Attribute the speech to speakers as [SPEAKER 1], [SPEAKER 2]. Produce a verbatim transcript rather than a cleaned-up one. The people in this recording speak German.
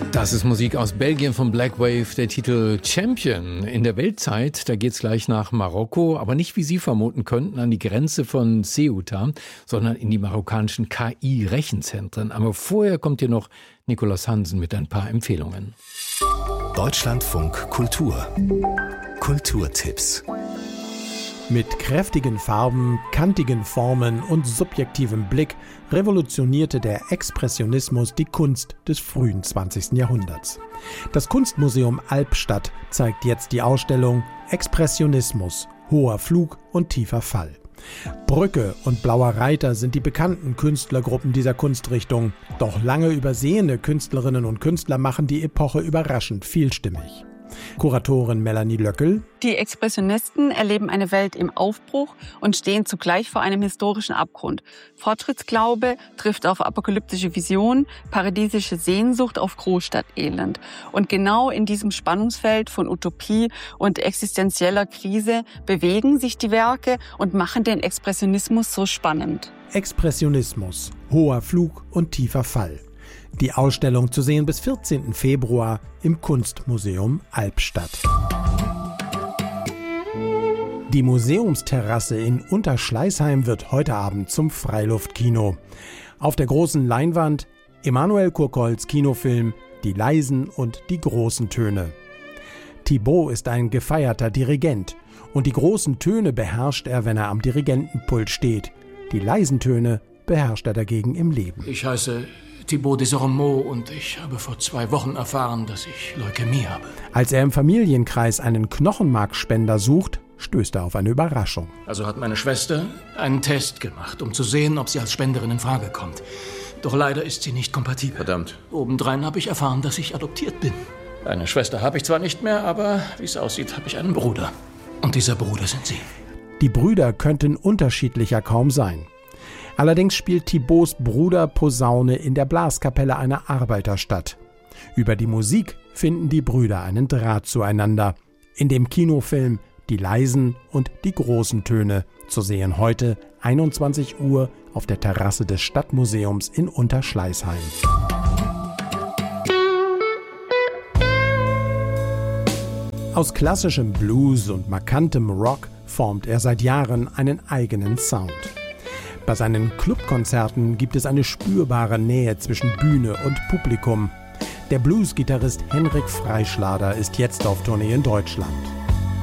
[SPEAKER 1] Das ist Musik aus Belgien von Black Wave, der Titel Champion. In der Weltzeit, da geht's gleich nach Marokko, aber nicht, wie Sie vermuten könnten, an die Grenze von Ceuta, sondern in die marokkanischen K I-Rechenzentren. Aber vorher kommt hier noch Nikolaus Hansen mit ein paar Empfehlungen.
[SPEAKER 2] Deutschlandfunk Kultur. Kulturtipps.
[SPEAKER 3] Mit kräftigen Farben, kantigen Formen und subjektivem Blick revolutionierte der Expressionismus die Kunst des frühen zwanzigsten Jahrhunderts. Das Kunstmuseum Albstadt zeigt jetzt die Ausstellung Expressionismus, hoher Flug und tiefer Fall. Brücke und Blauer Reiter sind die bekannten Künstlergruppen dieser Kunstrichtung. Doch lange übersehene Künstlerinnen und Künstler machen die Epoche überraschend vielstimmig. Kuratorin Melanie Löckel:
[SPEAKER 4] Die Expressionisten erleben eine Welt im Aufbruch und stehen zugleich vor einem historischen Abgrund. Fortschrittsglaube trifft auf apokalyptische Vision, paradiesische Sehnsucht auf Großstadtelend. Und genau in diesem Spannungsfeld von Utopie und existenzieller Krise bewegen sich die Werke und machen den Expressionismus so spannend.
[SPEAKER 3] Expressionismus, hoher Flug und tiefer Fall. Die Ausstellung zu sehen bis vierzehnten Februar im Kunstmuseum Albstadt. Die Museumsterrasse in Unterschleißheim wird heute Abend zum Freiluftkino. Auf der großen Leinwand Emanuel Kurkolds Kinofilm Die leisen und die großen Töne. Thibaut ist ein gefeierter Dirigent und die großen Töne beherrscht er, wenn er am Dirigentenpult steht. Die leisen Töne beherrscht er dagegen im Leben.
[SPEAKER 5] Ich heiße Thibaut Desormeaux und ich habe vor zwei Wochen erfahren, dass ich Leukämie habe.
[SPEAKER 3] Als er im Familienkreis einen Knochenmarkspender sucht, stößt er auf eine Überraschung.
[SPEAKER 5] Also hat meine Schwester einen Test gemacht, um zu sehen, ob sie als Spenderin in Frage kommt. Doch leider ist sie nicht kompatibel.
[SPEAKER 6] Verdammt.
[SPEAKER 5] Obendrein habe ich erfahren, dass ich adoptiert bin. Eine Schwester habe ich zwar nicht mehr, aber wie es aussieht, habe ich einen Bruder. Und dieser Bruder sind Sie.
[SPEAKER 3] Die Brüder könnten unterschiedlicher kaum sein. Allerdings spielt Thibauts Bruder Posaune in der Blaskapelle einer Arbeiterstadt. Über die Musik finden die Brüder einen Draht zueinander. In dem Kinofilm Die leisen und die großen Töne, zu sehen heute einundzwanzig Uhr auf der Terrasse des Stadtmuseums in Unterschleißheim. Aus klassischem Blues und markantem Rock formt er seit Jahren einen eigenen Sound. Bei seinen Clubkonzerten gibt es eine spürbare Nähe zwischen Bühne und Publikum. Der Blues-Gitarrist Henrik Freischlader ist jetzt auf Tournee in Deutschland.